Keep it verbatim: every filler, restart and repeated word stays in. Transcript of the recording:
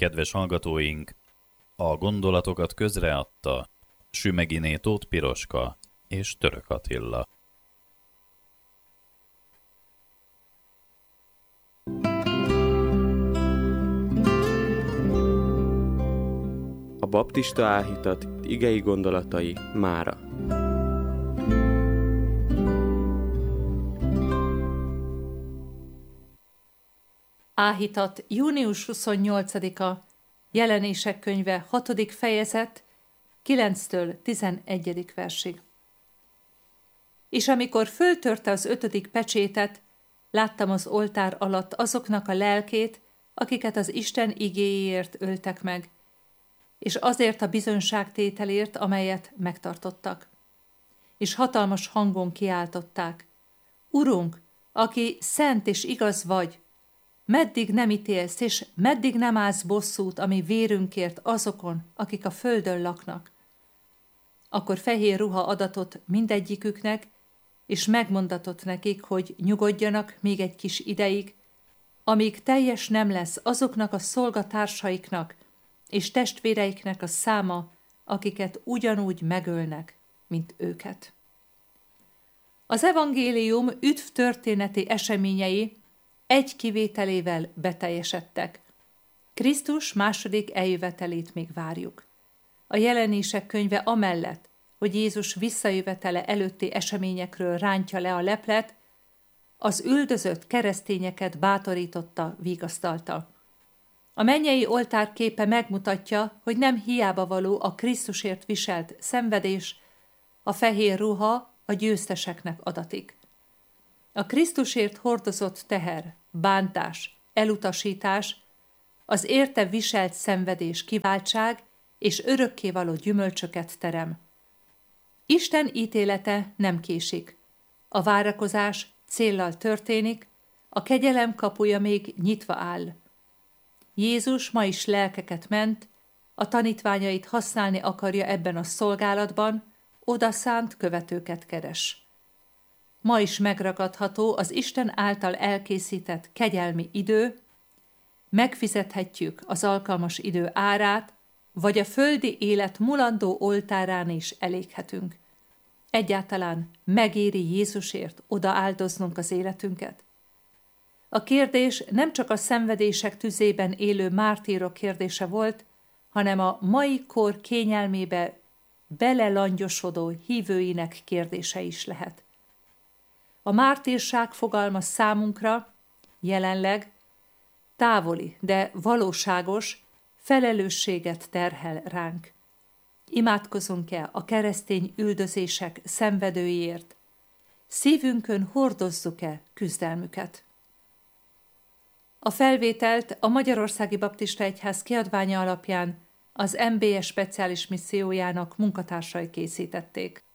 Kedves hallgatóink, a gondolatokat közreadta Sümeginé Tóth Piroska és Török Attila. A baptista áhítat igei gondolatai mára. Áhítat június huszonnyolcadika, Jelenések könyve hatodik fejezet, kilenctől tizenegyedik versig. És amikor föltörte az ötödik pecsétet, láttam az oltár alatt azoknak a lelkét, akiket az Isten igéjéért öltek meg, és azért a bizonyságtételért, amelyet megtartottak. És hatalmas hangon kiáltották: Urunk, aki szent és igaz vagy, meddig nem ítélsz, és meddig nem állsz bosszút a mi vérünkért azokon, akik a földön laknak? Akkor fehér ruha adatott mindegyiküknek, és megmondatott nekik, hogy nyugodjanak még egy kis ideig, amíg teljes nem lesz azoknak a szolgatársaiknak és testvéreiknek a száma, akiket ugyanúgy megölnek, mint őket. Az evangélium üdv történeti eseményei egy kivételével beteljesedtek. Krisztus második eljövetelét még várjuk. A Jelenések könyve amellett, hogy Jézus visszajövetele előtti eseményekről rántja le a leplet, az üldözött keresztényeket bátorította, vigasztalta. A mennyei oltár képe megmutatja, hogy nem hiába való a Krisztusért viselt szenvedés, a fehér ruha a győzteseknek adatik. A Krisztusért hordozott teher, bántás, elutasítás, az érte viselt szenvedés kiváltság és örökkévaló gyümölcsöket terem. Isten ítélete nem késik. A várakozás céllal történik, a kegyelem kapuja még nyitva áll. Jézus ma is lelkeket ment, a tanítványait használni akarja ebben a szolgálatban, odaszánt követőket keres. Ma is megragadható az Isten által elkészített kegyelmi idő, megfizethetjük az alkalmas idő árát, vagy a földi élet mulandó oltárán is eléghetünk. Egyáltalán megéri Jézusért odaáldoznunk az életünket? A kérdés nem csak a szenvedések tüzében élő mártírok kérdése volt, hanem a mai kor kényelmébe belelangyosodó hívőinek kérdése is lehet. A mártírság fogalma számunkra jelenleg távoli, de valóságos felelősséget terhel ránk. Imádkozunk-e a keresztény üldözések szenvedőiért? Szívünkön hordozzuk-e küzdelmüket? A felvételt a Magyarországi Baptista Egyház kiadványa alapján az em bé es speciális missziójának munkatársai készítették.